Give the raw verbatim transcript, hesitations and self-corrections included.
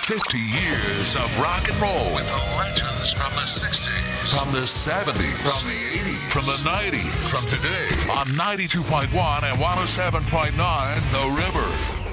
fifty years of rock and roll with the legends from the sixties, from the seventies, from the eighties, from the nineties, from today on ninety-two point one and one oh seven point nine The River.